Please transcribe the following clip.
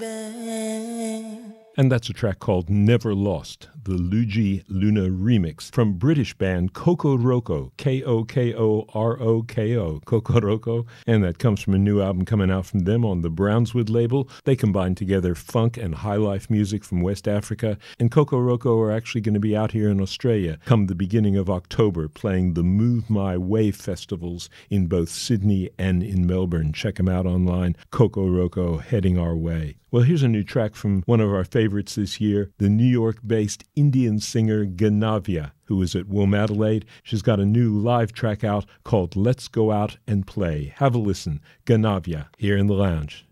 And that's a track called Never Lost, the Luigi Luna remix from British band Coco Roco, Kokoroko, Coco Roco, and that comes from a new album coming out from them on the Brownswood label. They combine together funk and highlife music from West Africa, and Coco Roco are actually going to be out here in Australia come the beginning of October, playing the Move My Way festivals in both Sydney and in Melbourne. Check them out online, Coco Roco heading our way. Well, here's a new track from one of our favorites this year, the New York-based Indian singer Ganavia, who is at Womadelaide. She's got a new live track out called Let's Go Out and Play. Have a listen. Ganavia, here in the lounge.